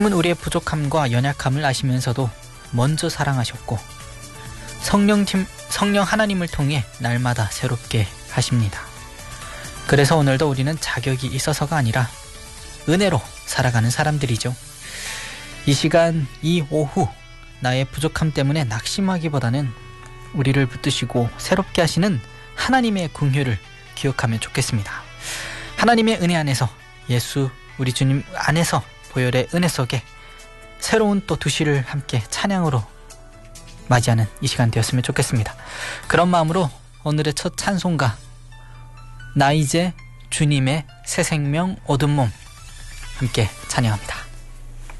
우리의 부족함과 연약함을 아시면서도 먼저 사랑하셨고 성령 하나님을 통해 날마다 새롭게 하십니다. 그래서 오늘도 우리는 자격이 있어서가 아니라 은혜로 살아가는 사람들이죠. 이 시간, 이 오후 나의 부족함 때문에 낙심하기보다는 우리를 붙드시고 새롭게 하시는 하나님의 긍휼을 기억하면 좋겠습니다. 하나님의 은혜 안에서, 예수 우리 주님 안에서 보혈의 은혜 속에 새로운 또 2시를 함께 찬양으로 맞이하는 이 시간 되었으면 좋겠습니다. 그런 마음으로 오늘의 첫 찬송가, 나 이제 주님의 새 생명 얻은 몸 함께 찬양합니다.